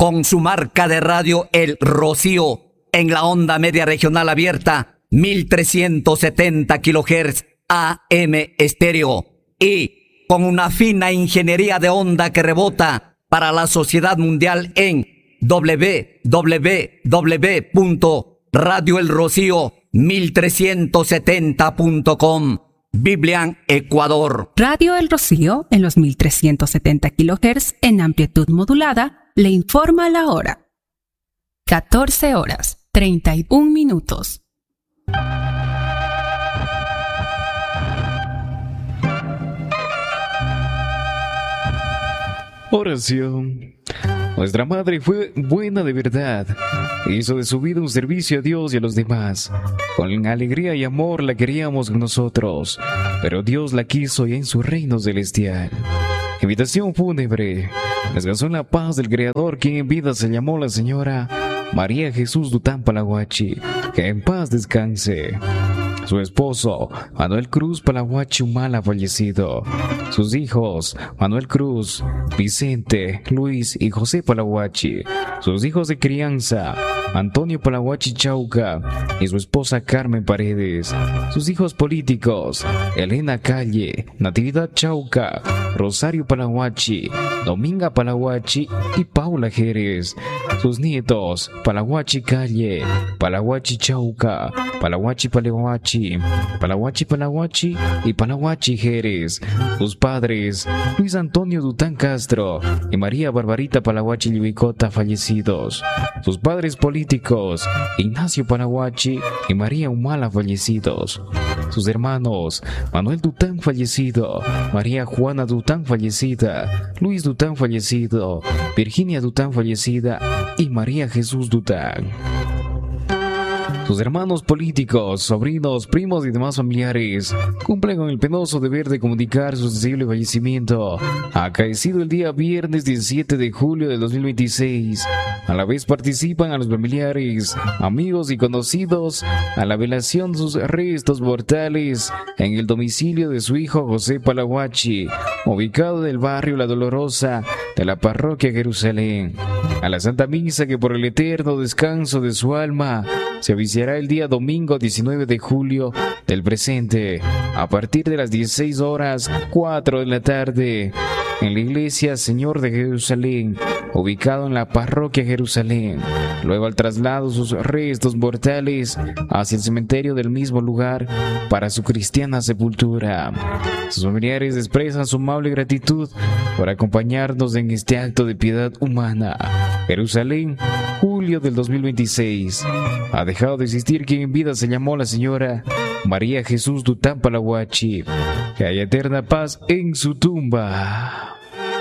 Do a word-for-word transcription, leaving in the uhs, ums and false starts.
con su marca de radio El Rocío en la onda media regional abierta mil trescientos setenta kilohertz A M estéreo y con una fina ingeniería de onda que rebota para la sociedad mundial en doble u doble u doble u punto radio el rocío mil trescientos setenta punto com. Biblian, Ecuador. Radio El Rocío en los mil trescientos setenta kilohertz en amplitud modulada le informa la hora. catorce horas, treinta y un minutos. Oración. Nuestra madre fue buena de verdad. Hizo de su vida un servicio a Dios y a los demás. Con alegría y amor la queríamos nosotros, pero Dios la quiso ya en su reino celestial. Invitación fúnebre. Descansó en la paz del Creador, quien en vida se llamó la señora María Jesús Dután Palahuachi. Que en paz descanse. Su esposo, Manuel Cruz Palahuachi Humala, fallecido. Sus hijos, Manuel Cruz, Vicente, Luis y José Palahuachi. Sus hijos de crianza, Antonio Palahuachi Chauca y su esposa Carmen Paredes. Sus hijos políticos, Elena Calle, Natividad Chauca, Rosario Palahuachi, Dominga Palahuachi y Paula Jerez. Sus nietos, Palahuachi Calle, Palahuachi Chauca, Palahuachi Palahuachi, Palahuachi Palahuachi y Palahuachi Jerez. Sus padres, Luis Antonio Dután Castro y María Barbarita Palahuachi Lluvicota, fallecidos. Sus padres políticos, Ignacio Palahuachi y María Humala, fallecidos. Sus hermanos, Manuel Dután, fallecido, María Juana Dután, fallecida, Luis Dután, fallecido, Virginia Dután, fallecida y María Jesús Dután. Sus hermanos políticos, sobrinos, primos y demás familiares cumplen con el penoso deber de comunicar su sensible fallecimiento, acaecido el día viernes diecisiete de julio de dos mil veintiséis. A la vez participan a los familiares, amigos y conocidos a la velación de sus restos mortales en el domicilio de su hijo José Palahuachi, ubicado en el barrio La Dolorosa de la parroquia Jerusalén. A la Santa Misa que por el eterno descanso de su alma se oficiará el día domingo diecinueve de julio del presente, a partir de las dieciséis horas cuatro de la tarde, en la iglesia Señor de Jerusalén, ubicado en la parroquia Jerusalén. Luego al traslado sus restos mortales hacia el cementerio del mismo lugar para su cristiana sepultura. Sus familiares expresan su amable gratitud por acompañarnos en este acto de piedad humana. Jerusalén, julio del dos mil veintiséis. Ha dejado de existir quien en vida se llamó la señora María Jesús Dután Palahuachi. Que haya eterna paz en su tumba.